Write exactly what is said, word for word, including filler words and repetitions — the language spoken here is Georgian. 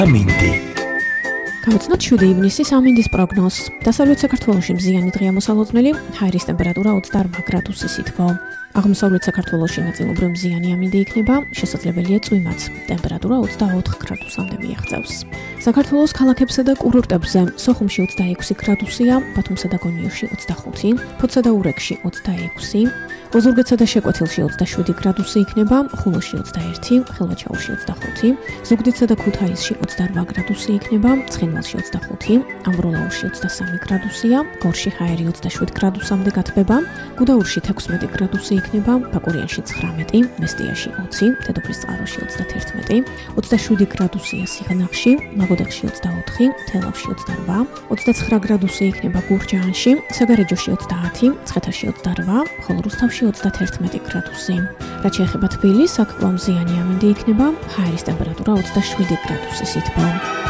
ამინდი. Გავიცნოთ შვიდი ივნისის ამინდის პროგნოზს. დასავლეთ საქართველოში მზიანი დღეა მოსალოდნელი, ჰაერის ტემპერატურა ოცდაორ გრადუსი სითბო. აღმოსავლეთ საქართველოში ნაწილობრივ მზიანი ამინდი იქნება, შესაძლებელია წვიმაც. ტემპერატურა ოცდაოთხ გრადუსამდე მიაღწევს. საქართველოს ქალაქებსა და კურორტებზე სოხუმში ოცდაექვსი გრადუსია, ბათუმსა და გონიოში ოცდახუთი, ფოთსა და ურეკში ოცდაექვსი, ოზურგეთსა და შეკვეთილში ოცდაშვიდი გრადუსი იქნება, ხულოში ოცდაერთი, ხილვაჩაურში ოცდახუთი, ზუგდიდსა და ქუთაისში ოცდარვა გრადუსი იქნება, ცხინვალში ოცდახუთი, ამბროლაურში ოცდასამი გრადუსია, გორში ჰაერი ოცდაშვიდ გრადუსამდე გათბება, გუდაურში თექვსმეტი გრადუსი იქნება, ბაკურიანში ცხრამეტი, მესტიაში ოცი, დედოფლის წყაროში ოცდათერთმეტი, ოცდაშვიდი გრადუსია სიღნაღში, ლაგოდეხში ოცდაოთხი, თელავში ოცდარვა, ოცდაცხრა გრადუსი იქნება გურჯაანში, საგარეჯოში ოცდაათი, მცხეთაში ოცდარვა, ხოლო რუსთავში ოცდათერთმეტი გრადუსი. რაც შეეხება თბილისს, აქ კვლავ მზიანი ამინდი იქნება, ჰაერის ტემპერატურა ოცდაშვიდი გრადუსი სითბო.